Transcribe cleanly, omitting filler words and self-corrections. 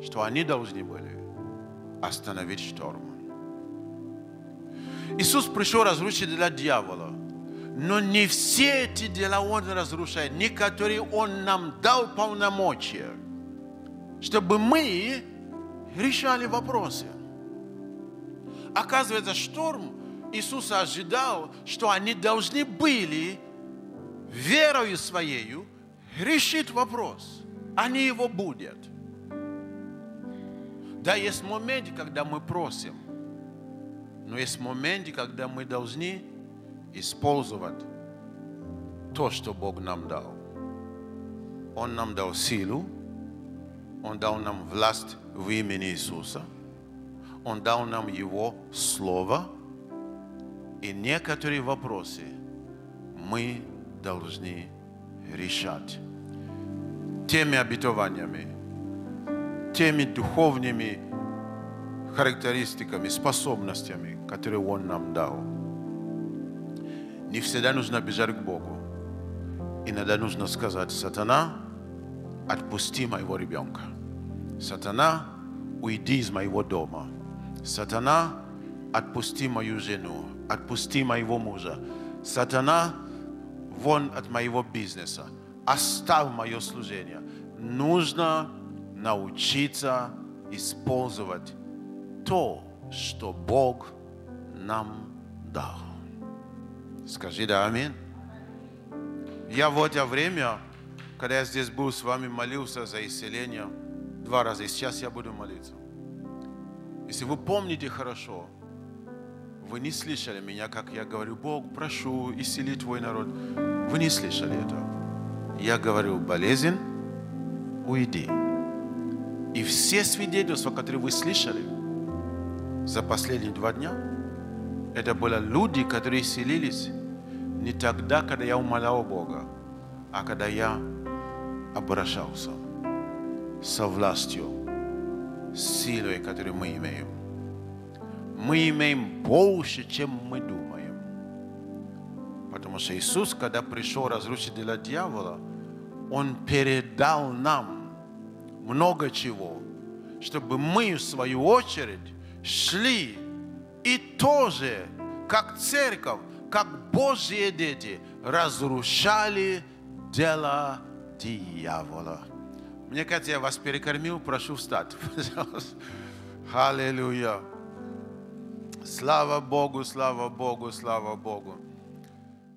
что они должны были остановить шторм. Иисус пришел разрушить дела дьявола. Но не все эти дела Он разрушает. Некоторые Он нам дал полномочия, чтобы мы решали вопросы. Оказывается, шторм Иисус ожидал, что они должны были верою своею решить вопрос. Они его будут. Да, есть моменты, когда мы просим. Но есть моменты, когда мы должны использовать то, что Бог нам дал. Он нам дал силу. Он дал нам власть в имени Иисуса. Он дал нам Его Слово. И некоторые вопросы мы должны решать теми обетованиями, теми духовными характеристиками, способностями, которые Он нам дал. Не всегда нужно бежать к Богу. Иногда нужно сказать: сатана, отпусти моего ребенка. Сатана, уйди из моего дома. Сатана, отпусти мою жену. Отпусти моего мужа. Сатана, вон от моего бизнеса. Оставь мое служение. Нужно научиться использовать то, что Бог нам дал. Скажи да, аминь. Я в это время, когда я здесь был с вами, молился за исцеление 2 раза. И сейчас я буду молиться. Если вы помните хорошо, вы не слышали меня, как я говорю: Бог, прошу, исцели твой народ. Вы не слышали это. Я говорю: болезнь, уйди. И все свидетельства, которые вы слышали за последние 2 дня, это были люди, которые исцелились не тогда, когда я умолял Бога, а когда я обращался со властью, силой, которую мы имеем. Мы имеем больше, чем мы думаем. Потому что Иисус, когда пришел разрушить дела дьявола, Он передал нам много чего, чтобы мы, в свою очередь, шли и тоже, как церковь, как Божьи дети, разрушали дела дьявола. Мне кажется, я вас перекормил, прошу встать, пожалуйста. Аллилуйя. Слава Богу, слава Богу, слава Богу.